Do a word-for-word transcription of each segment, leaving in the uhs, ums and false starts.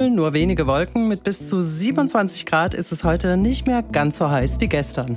Himmel nur wenige Wolken. Mit bis zu siebenundzwanzig Grad ist es heute nicht mehr ganz so heiß wie gestern.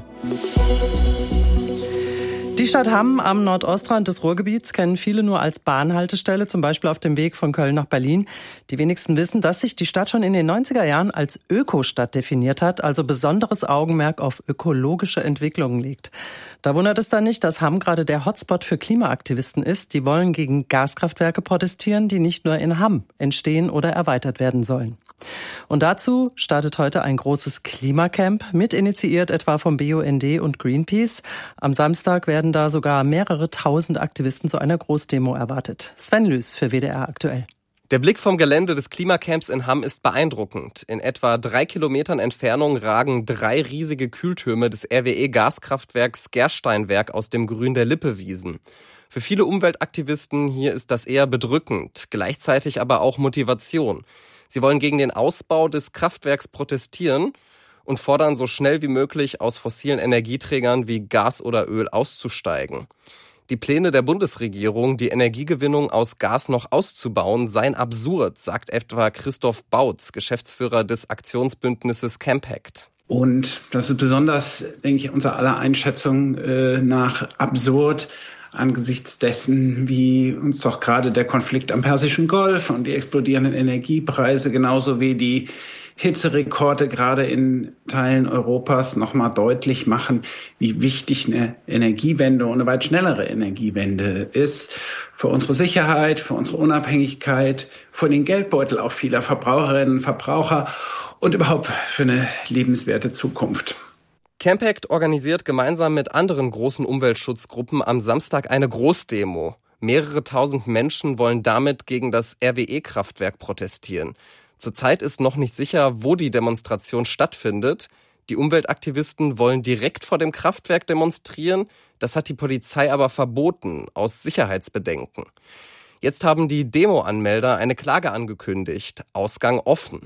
Die Stadt Hamm am Nordostrand des Ruhrgebiets kennen viele nur als Bahnhaltestelle, zum Beispiel auf dem Weg von Köln nach Berlin. Die wenigsten wissen, dass sich die Stadt schon in den neunziger Jahren als Ökostadt definiert hat, also besonderes Augenmerk auf ökologische Entwicklungen legt. Da wundert es dann nicht, dass Hamm gerade der Hotspot für Klimaaktivisten ist. Die wollen gegen Gaskraftwerke protestieren, die nicht nur in Hamm entstehen oder erweitert werden sollen. Und dazu startet heute ein großes Klimacamp, mit initiiert etwa vom B U N D und Greenpeace. Am Samstag werden da sogar mehrere tausend Aktivisten zu einer Großdemo erwartet. Sven Lüß für W D R aktuell. Der Blick vom Gelände des Klimacamps in Hamm ist beeindruckend. In etwa drei Kilometern Entfernung ragen drei riesige Kühltürme des R W E-Gaskraftwerks Gersteinwerk aus dem Grün der Lippe-Wiesen. Für viele Umweltaktivisten hier ist das eher bedrückend, gleichzeitig aber auch Motivation. Sie wollen gegen den Ausbau des Kraftwerks protestieren und fordern, so schnell wie möglich aus fossilen Energieträgern wie Gas oder Öl auszusteigen. Die Pläne der Bundesregierung, die Energiegewinnung aus Gas noch auszubauen, seien absurd, sagt etwa Christoph Bautz, Geschäftsführer des Aktionsbündnisses Campact. Und das ist besonders, denke ich, unser aller Einschätzung äh, nach absurd, angesichts dessen, wie uns doch gerade der Konflikt am Persischen Golf und die explodierenden Energiepreise genauso wie die Hitzerekorde gerade in Teilen Europas nochmal deutlich machen, wie wichtig eine Energiewende und eine weit schnellere Energiewende ist für unsere Sicherheit, für unsere Unabhängigkeit, für den Geldbeutel auch vieler Verbraucherinnen und Verbraucher und überhaupt für eine lebenswerte Zukunft. Campact organisiert gemeinsam mit anderen großen Umweltschutzgruppen am Samstag eine Großdemo. Mehrere tausend Menschen wollen damit gegen das R W E-Kraftwerk protestieren. Zurzeit ist noch nicht sicher, wo die Demonstration stattfindet. Die Umweltaktivisten wollen direkt vor dem Kraftwerk demonstrieren. Das hat die Polizei aber verboten, aus Sicherheitsbedenken. Jetzt haben die Demo-Anmelder eine Klage angekündigt. Ausgang offen.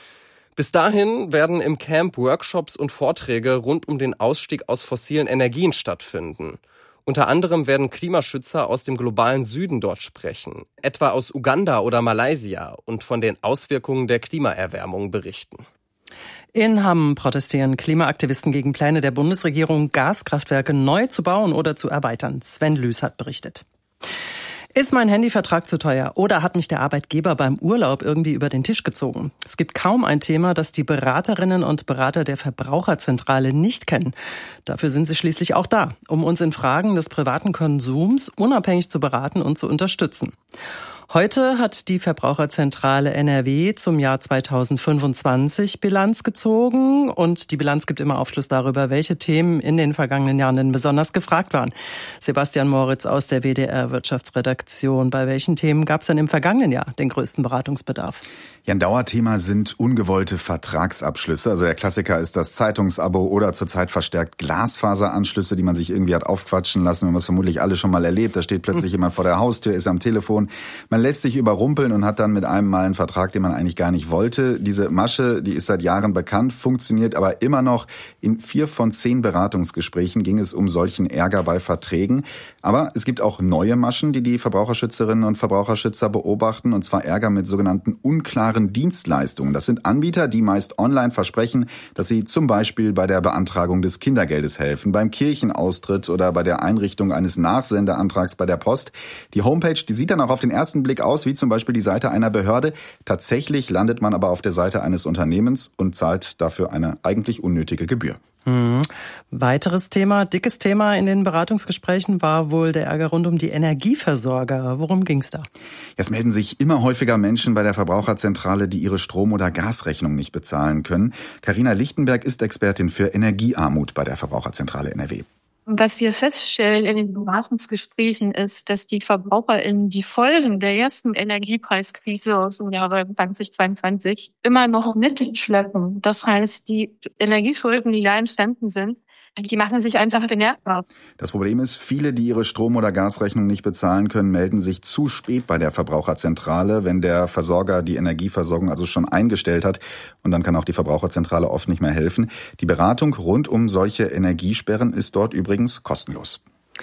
Bis dahin werden im Camp Workshops und Vorträge rund um den Ausstieg aus fossilen Energien stattfinden. Unter anderem werden Klimaschützer aus dem globalen Süden dort sprechen, etwa aus Uganda oder Malaysia, und von den Auswirkungen der Klimaerwärmung berichten. In Hamm protestieren Klimaaktivisten gegen Pläne der Bundesregierung, Gaskraftwerke neu zu bauen oder zu erweitern. Sven Lüß hat berichtet. Ist mein Handyvertrag zu teuer oder hat mich der Arbeitgeber beim Urlaub irgendwie über den Tisch gezogen? Es gibt kaum ein Thema, das die Beraterinnen und Berater der Verbraucherzentrale nicht kennen. Dafür sind sie schließlich auch da, um uns in Fragen des privaten Konsums unabhängig zu beraten und zu unterstützen. Heute hat die Verbraucherzentrale N R W zum Jahr zweitausendfünfundzwanzig Bilanz gezogen und die Bilanz gibt immer Aufschluss darüber, welche Themen in den vergangenen Jahren denn besonders gefragt waren. Sebastian Moritz aus der W D R Wirtschaftsredaktion. Bei welchen Themen gab es denn im vergangenen Jahr den größten Beratungsbedarf? Ja, ein Dauerthema sind ungewollte Vertragsabschlüsse. Also der Klassiker ist das Zeitungsabo oder zurzeit verstärkt Glasfaseranschlüsse, die man sich irgendwie hat aufquatschen lassen. Wir haben es vermutlich alle schon mal erlebt. Da steht plötzlich jemand vor der Haustür, ist am Telefon. Man lässt sich überrumpeln und hat dann mit einem Mal einen Vertrag, den man eigentlich gar nicht wollte. Diese Masche, die ist seit Jahren bekannt, funktioniert aber immer noch. In vier von zehn Beratungsgesprächen ging es um solchen Ärger bei Verträgen. Aber es gibt auch neue Maschen, die die Verbraucherschützerinnen und Verbraucherschützer beobachten, und zwar Ärger mit sogenannten unklaren Dienstleistungen. Das sind Anbieter, die meist online versprechen, dass sie zum Beispiel bei der Beantragung des Kindergeldes helfen, beim Kirchenaustritt oder bei der Einrichtung eines Nachsendeantrags bei der Post. Die Homepage, die sieht dann auch auf den ersten Blick aus, wie zum Beispiel die Seite einer Behörde. Tatsächlich landet man aber auf der Seite eines Unternehmens und zahlt dafür eine eigentlich unnötige Gebühr. Mhm. Weiteres Thema, dickes Thema in den Beratungsgesprächen war wohl der Ärger rund um die Energieversorger. Worum ging's da? Es melden sich immer häufiger Menschen bei der Verbraucherzentrale, die ihre Strom- oder Gasrechnung nicht bezahlen können. Carina Lichtenberg ist Expertin für Energiearmut bei der Verbraucherzentrale N R W. Was wir feststellen in den Beratungsgesprächen ist, dass die VerbraucherInnen die Folgen der ersten Energiepreiskrise aus dem Jahre zweitausendzweiundzwanzig immer noch mitschleppen. Das heißt, die Energieschulden, die da entstanden sind, die machen sich einfach bemerkbar. Das Problem ist, viele, die ihre Strom- oder Gasrechnung nicht bezahlen können, melden sich zu spät bei der Verbraucherzentrale, wenn der Versorger die Energieversorgung also schon eingestellt hat. Und dann kann auch die Verbraucherzentrale oft nicht mehr helfen. Die Beratung rund um solche Energiesperren ist dort übrigens kostenlos.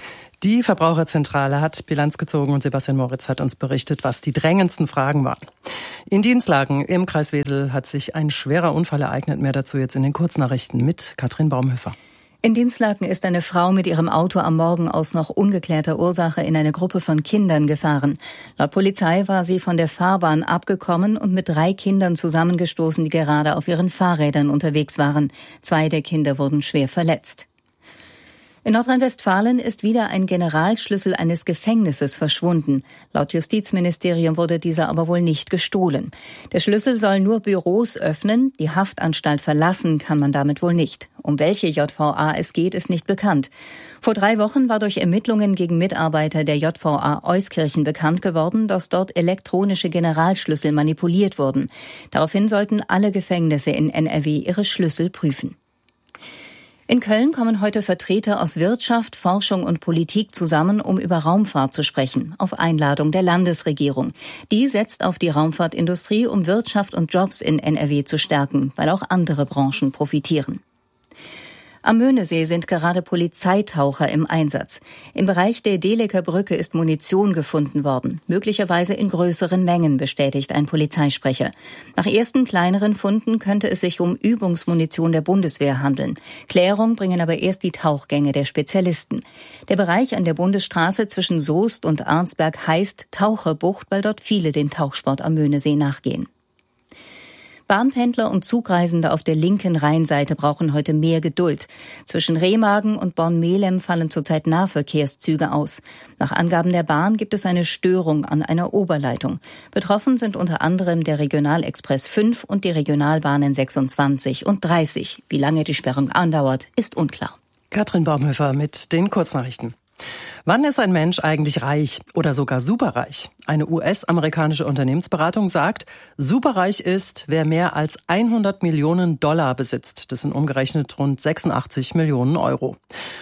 Die Verbraucherzentrale hat Bilanz gezogen und Sebastian Moritz hat uns berichtet, was die drängendsten Fragen waren. In Dienstlaken im Kreis Wesel hat sich ein schwerer Unfall ereignet. Mehr dazu jetzt in den Kurznachrichten mit Katrin Baumhöfer. In Dienstlaken ist eine Frau mit ihrem Auto am Morgen aus noch ungeklärter Ursache in eine Gruppe von Kindern gefahren. Laut Polizei war sie von der Fahrbahn abgekommen und mit drei Kindern zusammengestoßen, die gerade auf ihren Fahrrädern unterwegs waren. Zwei der Kinder wurden schwer verletzt. In Nordrhein-Westfalen ist wieder ein Generalschlüssel eines Gefängnisses verschwunden. Laut Justizministerium wurde dieser aber wohl nicht gestohlen. Der Schlüssel soll nur Büros öffnen, die Haftanstalt verlassen kann man damit wohl nicht. Um welche J V A es geht, ist nicht bekannt. Vor drei Wochen war durch Ermittlungen gegen Mitarbeiter der J V A Euskirchen bekannt geworden, dass dort elektronische Generalschlüssel manipuliert wurden. Daraufhin sollten alle Gefängnisse in N R W ihre Schlüssel prüfen. In Köln kommen heute Vertreter aus Wirtschaft, Forschung und Politik zusammen, um über Raumfahrt zu sprechen, auf Einladung der Landesregierung. Die setzt auf die Raumfahrtindustrie, um Wirtschaft und Jobs in N R W zu stärken, weil auch andere Branchen profitieren. Am Möhnesee sind gerade Polizeitaucher im Einsatz. Im Bereich der Deleker Brücke ist Munition gefunden worden, möglicherweise in größeren Mengen, bestätigt ein Polizeisprecher. Nach ersten kleineren Funden könnte es sich um Übungsmunition der Bundeswehr handeln. Klärung bringen aber erst die Tauchgänge der Spezialisten. Der Bereich an der Bundesstraße zwischen Soest und Arnsberg heißt Taucherbucht, weil dort viele dem Tauchsport am Möhnesee nachgehen. Bahnpendler und Zugreisende auf der linken Rheinseite brauchen heute mehr Geduld. Zwischen Remagen und Born-Melem fallen zurzeit Nahverkehrszüge aus. Nach Angaben der Bahn gibt es eine Störung an einer Oberleitung. Betroffen sind unter anderem der Regionalexpress fünf und die Regionalbahnen sechsundzwanzig und dreißig. Wie lange die Sperrung andauert, ist unklar. Katrin Baumhöfer mit den Kurznachrichten. Wann ist ein Mensch eigentlich reich oder sogar superreich? Eine U S-amerikanische Unternehmensberatung sagt, superreich ist, wer mehr als hundert Millionen Dollar besitzt. Das sind umgerechnet rund sechsundachtzig Millionen Euro.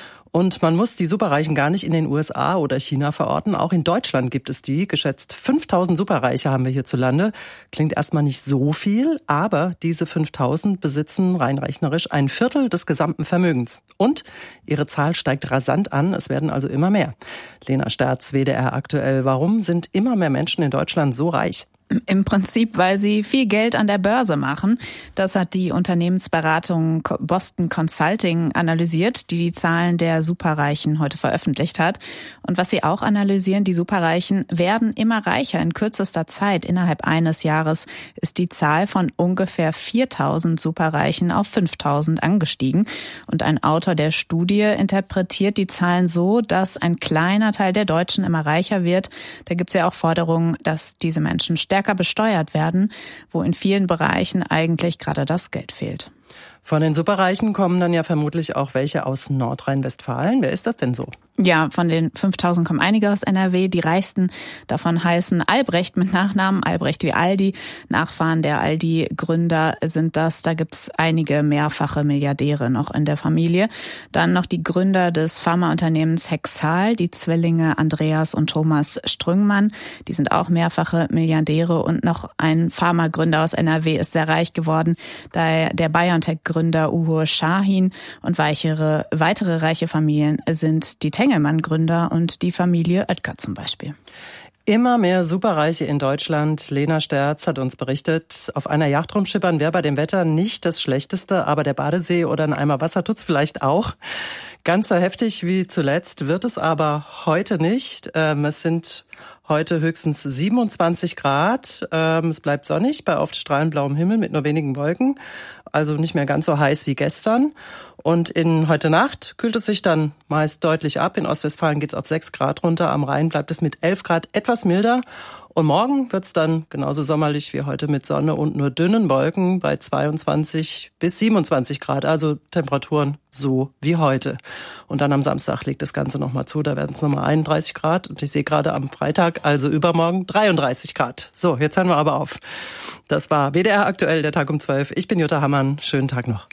Und man muss die Superreichen gar nicht in den U S A oder China verorten. Auch in Deutschland gibt es die. Geschätzt fünftausend Superreiche haben wir hierzulande. Klingt erstmal nicht so viel, aber diese fünftausend besitzen rein rechnerisch ein Viertel des gesamten Vermögens. Und ihre Zahl steigt rasant an. Es werden also immer mehr. Lena Sterz, W D R aktuell. Warum sind immer mehr Menschen in Deutschland so reich? Im Prinzip, weil sie viel Geld an der Börse machen. Das hat die Unternehmensberatung Boston Consulting analysiert, die die Zahlen der Superreichen heute veröffentlicht hat. Und was sie auch analysieren, die Superreichen werden immer reicher. In kürzester Zeit, innerhalb eines Jahres, ist die Zahl von ungefähr viertausend Superreichen auf fünftausend angestiegen. Und ein Autor der Studie interpretiert die Zahlen so, dass ein kleiner Teil der Deutschen immer reicher wird. Da gibt es ja auch Forderungen, dass diese Menschen stärker besteuert werden, wo in vielen Bereichen eigentlich gerade das Geld fehlt. Von den Superreichen kommen dann ja vermutlich auch welche aus Nordrhein-Westfalen. Wer ist das denn so? Ja, von den fünftausend kommen einige aus N R W. Die reichsten davon heißen Albrecht mit Nachnamen, Albrecht wie Aldi. Nachfahren der Aldi-Gründer sind das. Da gibt's einige mehrfache Milliardäre noch in der Familie. Dann noch die Gründer des Pharmaunternehmens Hexal, die Zwillinge Andreas und Thomas Strüngmann. Die sind auch mehrfache Milliardäre. Und noch ein Pharmagründer aus N R W ist sehr reich geworden, da der BioNTech-Gründer Uğur Şahin und weitere, weitere reiche Familien sind die Tengelmann-Gründer und die Familie Oetker zum Beispiel. Immer mehr Superreiche in Deutschland. Lena Sterz hat uns berichtet, auf einer Yacht rumschippern wäre bei dem Wetter nicht das Schlechteste, aber der Badesee oder ein Eimer Wasser tut's vielleicht auch. Ganz so heftig wie zuletzt wird es aber heute nicht. Ähm, es sind heute höchstens siebenundzwanzig Grad. Ähm, es bleibt sonnig bei oft strahlend blauem Himmel mit nur wenigen Wolken. Also nicht mehr ganz so heiß wie gestern. Und in heute Nacht kühlt es sich dann meist deutlich ab. In Ostwestfalen geht es auf sechs Grad runter. Am Rhein bleibt es mit elf Grad etwas milder. Und morgen wird es dann genauso sommerlich wie heute mit Sonne und nur dünnen Wolken bei zweiundzwanzig bis siebenundzwanzig Grad. Also Temperaturen so wie heute. Und dann am Samstag legt das Ganze nochmal zu. Da werden es nochmal einunddreißig Grad. Und ich sehe gerade am Freitag, also übermorgen, dreiunddreißig Grad. So, jetzt hören wir aber auf. Das war W D R aktuell, der Tag um zwölf. Ich bin Jutta Hammann. Schönen Tag noch.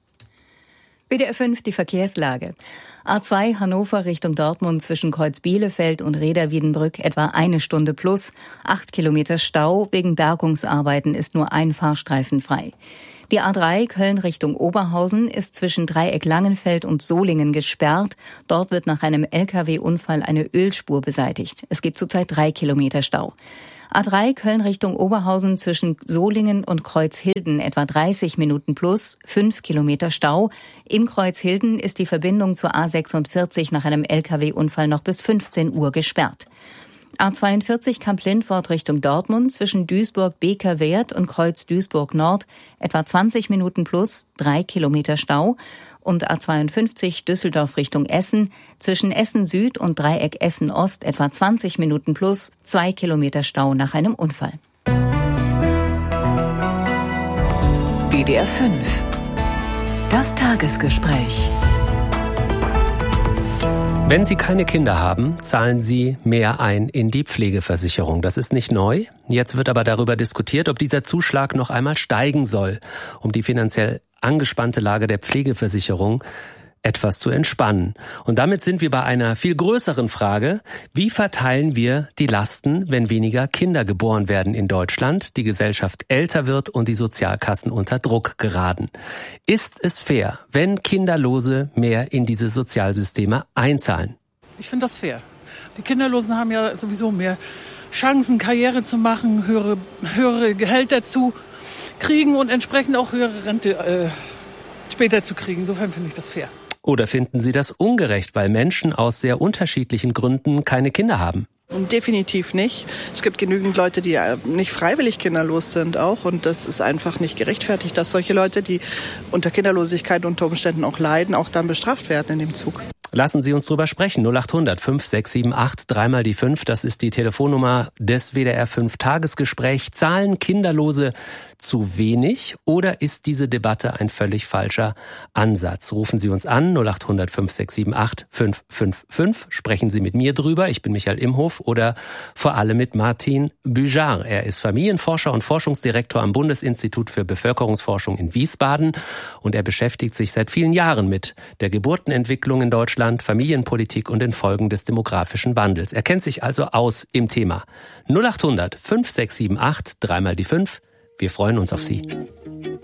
W D R fünf, die Verkehrslage. A zwei Hannover Richtung Dortmund zwischen Kreuz Bielefeld und Reda-Wiedenbrück etwa eine Stunde plus. Acht Kilometer Stau. Wegen Bergungsarbeiten ist nur ein Fahrstreifen frei. Die A drei Köln Richtung Oberhausen ist zwischen Dreieck Langenfeld und Solingen gesperrt. Dort wird nach einem L K W-Unfall eine Ölspur beseitigt. Es gibt zurzeit drei Kilometer Stau. A drei Köln Richtung Oberhausen zwischen Solingen und Kreuzhilden etwa dreißig Minuten plus, fünf Kilometer Stau. In Kreuzhilden ist die Verbindung zur A sechsundvierzig nach einem L K W-Unfall noch bis fünfzehn Uhr gesperrt. A zweiundvierzig Kamp-Lindfort Richtung Dortmund zwischen Duisburg-Beker-Wert und Kreuz Duisburg-Nord etwa zwanzig Minuten plus, drei Kilometer Stau. Und A zweiundfünfzig Düsseldorf Richtung Essen zwischen Essen Süd und Dreieck Essen Ost etwa zwanzig Minuten plus, zwei Kilometer Stau nach einem Unfall. W D R fünf. Das Tagesgespräch. Wenn Sie keine Kinder haben, zahlen Sie mehr ein in die Pflegeversicherung. Das ist nicht neu. Jetzt wird aber darüber diskutiert, ob dieser Zuschlag noch einmal steigen soll, um die finanziell angespannte Lage der Pflegeversicherung etwas zu entspannen. Und damit sind wir bei einer viel größeren Frage: Wie verteilen wir die Lasten, wenn weniger Kinder geboren werden in Deutschland, die Gesellschaft älter wird und die Sozialkassen unter Druck geraten? Ist es fair, wenn Kinderlose mehr in diese Sozialsysteme einzahlen? Ich finde das fair. Die Kinderlosen haben ja sowieso mehr Chancen, Karriere zu machen, höhere, höhere Gehälter zu kriegen und entsprechend auch höhere Rente äh, später zu kriegen. Insofern finde ich das fair. Oder finden Sie das ungerecht, weil Menschen aus sehr unterschiedlichen Gründen keine Kinder haben? Definitiv nicht. Es gibt genügend Leute, die nicht freiwillig kinderlos sind auch. Und das ist einfach nicht gerechtfertigt, dass solche Leute, die unter Kinderlosigkeit unter Umständen auch leiden, auch dann bestraft werden in dem Zug. Lassen Sie uns drüber sprechen. null acht hundert fünf sechs sieben acht, dreimal die fünf. Das ist die Telefonnummer des W D R fünf Tagesgespräch. Zahlen Kinderlose zu wenig oder ist diese Debatte ein völlig falscher Ansatz? Rufen Sie uns an, null acht hundert fünf sechs sieben acht fünf fünf fünf. Sprechen Sie mit mir drüber. Ich bin Michael Imhof oder vor allem mit Martin Büjar. Er ist Familienforscher und Forschungsdirektor am Bundesinstitut für Bevölkerungsforschung in Wiesbaden und er beschäftigt sich seit vielen Jahren mit der Geburtenentwicklung in Deutschland, Familienpolitik und den Folgen des demografischen Wandels. Er kennt sich also aus im Thema. null acht hundert fünf sechs sieben acht, dreimal die fünf. Wir freuen uns auf Sie.